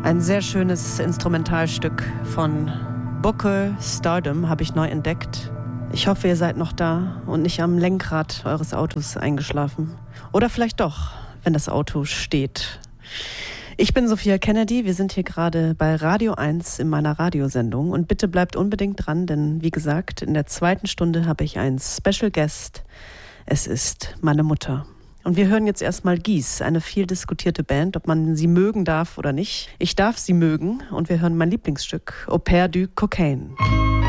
Ein sehr schönes Instrumentalstück von Booker Stardom habe ich neu entdeckt. Ich hoffe, ihr seid noch da und nicht am Lenkrad eures Autos eingeschlafen. Oder vielleicht doch, wenn das Auto steht. Ich bin Sophia Kennedy, wir sind hier gerade bei Radio 1 in meiner Radiosendung und bitte bleibt unbedingt dran, denn wie gesagt, in der zweiten Stunde habe ich einen Special Guest. Es ist meine Mutter. Und wir hören jetzt erstmal Gees, eine viel diskutierte Band, ob man sie mögen darf oder nicht. Ich darf sie mögen und wir hören mein Lieblingsstück, Au Pair du Cocaine.